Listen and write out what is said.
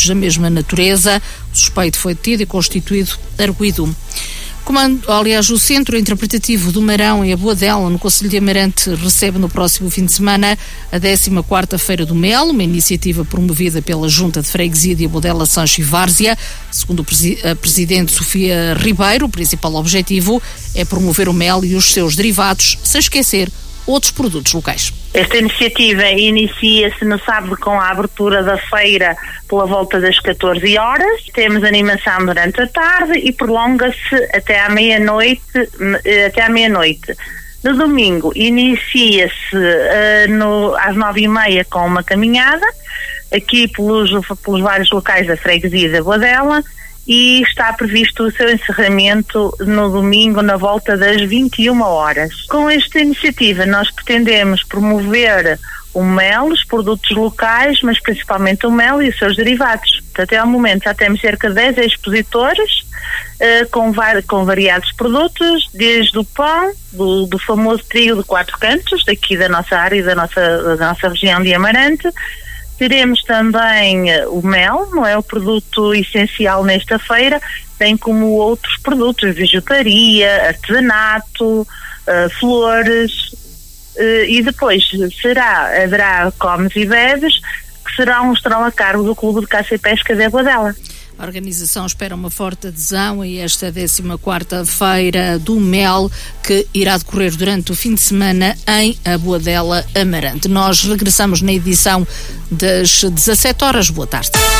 da mesma natureza. O suspeito foi detido e constituído arguido. O Centro Interpretativo do Marão e a Boadela, no concelho de Amarante, recebe no próximo fim de semana a 14ª Feira do Mel, uma iniciativa promovida pela Junta de Freguesia de Boadela, Sancho e Várzea. Segundo a Presidente Sofia Ribeiro, o principal objetivo é promover o mel e os seus derivados, sem esquecer outros produtos locais. Esta iniciativa inicia-se no sábado com a abertura da feira pela volta das 14 horas. Temos animação durante a tarde e prolonga-se até à meia-noite. No domingo inicia-se às 9h30 com uma caminhada, aqui pelos vários locais da freguesia da Boadela, e está previsto o seu encerramento no domingo na volta das 21 horas. Com esta iniciativa nós pretendemos promover o mel, os produtos locais, mas principalmente o mel e os seus derivados. Até ao momento já temos cerca de 10 expositores com variados produtos, desde o pão, do famoso trigo de 4 cantos, daqui da nossa área e da nossa região de Amarante. Teremos também o mel, não é o produto essencial nesta feira, bem como outros produtos, bijuteria, artesanato, flores, e depois haverá comes e bebes que estarão a cargo do Clube de Caça e Pesca de Boadela. A organização espera uma forte adesão a esta 14ª Feira do Mel, que irá decorrer durante o fim de semana em Boadela, Amarante. Nós regressamos na edição das 17 horas. Boa tarde.